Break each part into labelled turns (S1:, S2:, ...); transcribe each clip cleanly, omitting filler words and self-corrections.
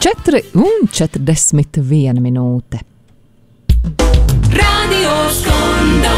S1: 4:41 minūte.
S2: Radio Skondo.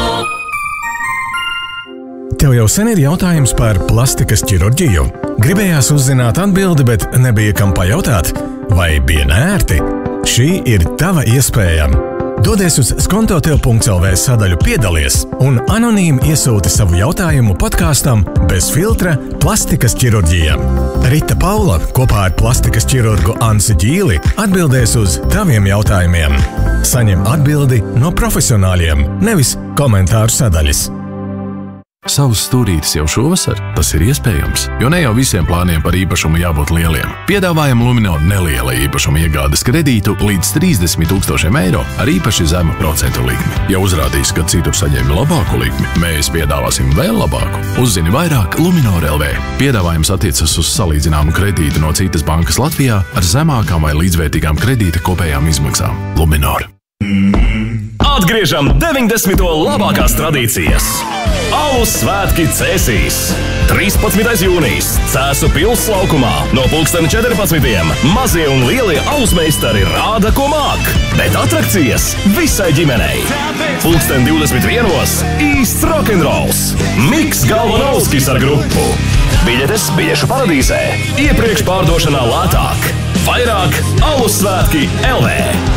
S3: Tev jau sen ir jautājums par plastikas ķirurģiju? Gribējās uzzināt atbildi, bet nebija kam pajautāt? Vai bija nērti? Šī ir tava iespēja. Dodies uz skontotev.lv sadaļu piedalies un anonīmi iesūti savu jautājumu podkāstam Bez filtra plastikas ķirurģija. Rita Paula kopā ar plastikas ķirurgu Ansi Ģīli atbildēs uz taviem jautājumiem. Saņem atbildi no profesionāļiem, nevis komentāru sadaļas.
S4: Savus stūrītis jau šovasar? Tas ir iespējams, jo ne jau visiem plāniem par īpašumu jābūt lieliem. Piedāvājam Luminor neliela īpašuma iegādes kredītu līdz 30 000 eiro ar īpaši zemu procentu likmi. Ja uzrādīs, ka citur saņēmi labāku likmi, mēs piedāvāsim vēl labāku. Uzzini vairāk Luminor LV. Piedāvājums attiecas uz salīdzināmu kredītu no citas bankas Latvijā ar zemākām vai līdzvērtīgām kredīta kopējām izmaksām. Luminor.
S5: Atgriežam 90. labākās tradīcijas. Alus svētki Cēsīs. 13. jūnijas Cēsu pils laukumā no 14:00 mazie un lielie alusmeistari rāda, ko māk, bet atrakcijas visai ģimenei. 21:00 īsts rokenrols. Miks Galvanovskis ar grupu. Biļetes Biļešu paradīzē. Iepriekš pārdošanā lētāk. Vairāk Alus svētki LV.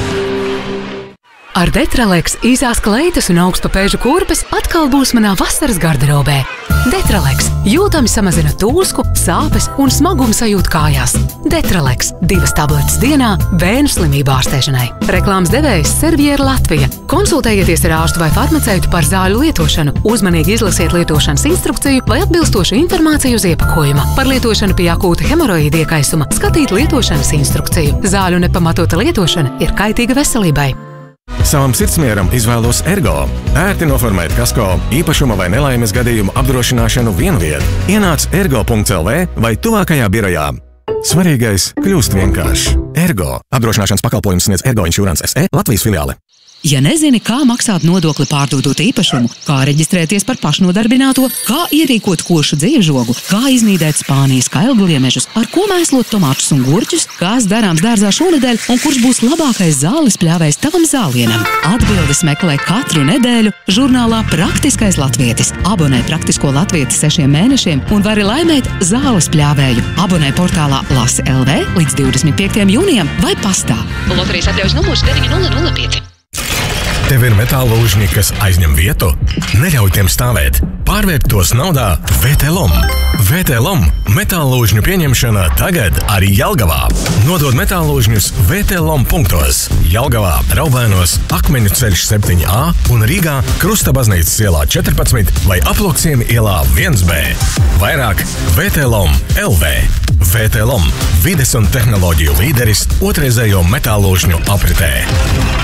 S6: Ar Detraleks īsās kleitas un augstpapēžu kurpes atkal būs manā vasaras garderobē. Detraleks jūtami samazina tūsku, sāpes un smagumu sajūtu kājās. Detraleks 2 tabletes dienā bērnu slimību ārstēšanai. Reklāmas devējs Serviera Latvija. Konsultējieties ar ārstu vai farmaceitu par zāļu lietošanu. Uzmanīgi izlasiet lietošanas instrukciju vai atbilstošu informāciju uz iepakojuma. Par lietošanu pie akūta hemoroīda iekaisuma skatīt lietošanas instrukciju. Zāļu nepamatota lietošana ir kaitīga veselībai.
S3: Savam sirdsmieram izvēlos Ergo. Ērti noformēt kasko, īpašuma vai nelaimes gadījumu apdrošināšanu vienviet. Ienāc ergo.lv vai tuvākajā birojā. Svarīgais kļūst vienkārši. Ergo. Apdrošināšanas pakalpojums sniedz Ergo Insurance SE Latvijas filiāle.
S6: Ja nezini, kā maksāt nodokli pārdodot īpašumu, kā reģistrēties par pašnodarbināto, kā ierīkot košu dzīvžogu, kā iznīdēt Spānijas kailgliemežus, ar ko mēslot tomātus un gurķus, kas darāms dārzā šonedēļ un kurš būs labākais zāles pļāvējs tavam zālienam. Atbildes meklē katru nedēļu žurnālā Praktiskais latvietis. Abonē Praktisko latvieti 6 mēnešiem un vari laimēt zāles pļāvēju. Abonē portālā Lasi LV līdz 25. jūnijam vai pastā. Loterijas atļaujas numurs 9005.
S3: Tev ir metālūžņi, kas aizņem vietu? Neļauj tiem stāvēt. Pārvērt tos naudā VTLom. VTLom metālūžņu pieņemšana tagad arī Jelgavā. Nodod metālūžņus VTLom punktos. Jelgavā, Raubēnos, Akmeņu ceļš 7A un Rīgā Krusta baznīcas ielā 14 vai Aploksiem ielā 1B. Vairāk VTLom LV. VTLom – vides un tehnoloģiju līderis otrreizējo metālūžņu apritē.